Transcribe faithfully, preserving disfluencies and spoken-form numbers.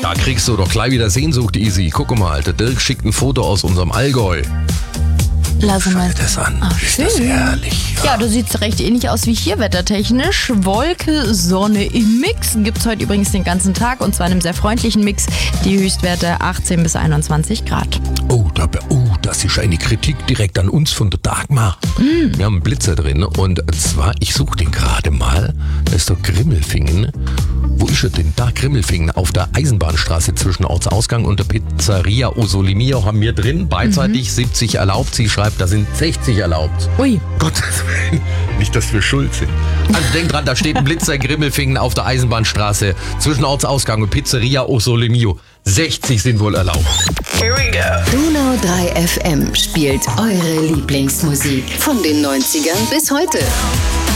Da kriegst du doch gleich wieder Sehnsucht, Easy. Guck mal, der Dirk schickt ein Foto aus unserem Allgäu. Lass Schau mal. dir das an. Ach, ist das schön. herrlich. Ja, du siehst recht ähnlich aus wie hier wettertechnisch. Wolke, Sonne im Mix. Gibt's heute übrigens den ganzen Tag und zwar in einem sehr freundlichen Mix. Die Höchstwerte achtzehn bis einundzwanzig Grad. Oh, da, oh, das ist eine Kritik direkt an uns von der Dagmar. Mm. Wir haben einen Blitzer drin und zwar, ich suche den gerade mal. Da ist doch Grimmelfingen. Wo ist er denn? Da, Grimmelfingen, auf der Eisenbahnstraße zwischen Ortsausgang und der Pizzeria Osolimio haben wir drin. Beidseitig mhm. siebzig erlaubt. Sie schreibt, da sind sechzig erlaubt. Ui. Gottes Willen, nicht, dass wir schuld sind. Also denk dran, da steht ein Blitzer in Grimmelfingen auf der Eisenbahnstraße zwischen Ortsausgang und Pizzeria Osolimio. sechzig sind wohl erlaubt. Here we go. Donau drei F M spielt eure Lieblingsmusik von den neunzigern bis heute.